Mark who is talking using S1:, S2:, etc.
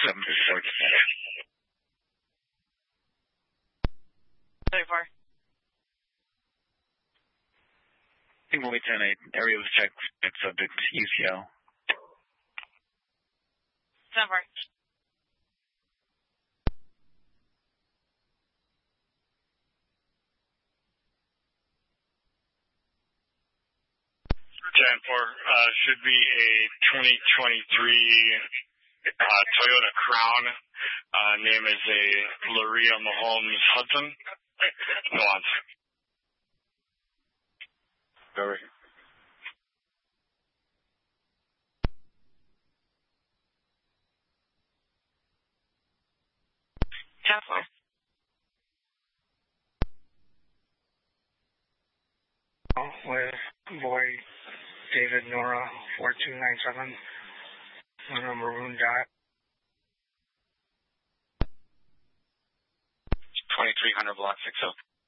S1: 754.
S2: 34.
S1: Single 810-8, area was checked, subject UCL.
S2: 7-4.
S3: Should be a 2023 Toyota Crown. Name is a Laria Mahomes Hudson. Nuance.
S1: Over.
S2: 10-4.
S4: With boy David Nora 4297 on a maroon dot.
S1: 2300 block 60.